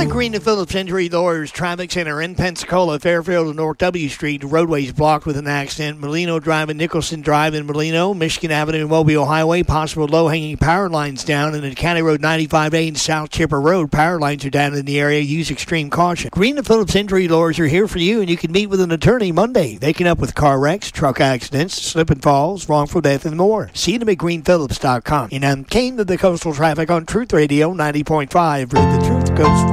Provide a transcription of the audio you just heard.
the Green and Phillips Injury Lawyers Traffic Center in Pensacola, Fairfield and North W Street. The roadway's blocked with an accident. Molino Drive and Nicholson Drive in Molino, Michigan Avenue and Mobile Highway. Possible low-hanging power lines down. And at County Road 95A and South Chipper Road, power lines are down in the area. Use extreme caution. Green and Phillips Injury Lawyers are here for you, and you can meet with an attorney Monday. They can help with car wrecks, truck accidents, slip and falls, wrongful death, and more. See them at greenphillips.com. And I'm Kane of the Coastal Traffic on Truth Radio 90.5, where the truth goes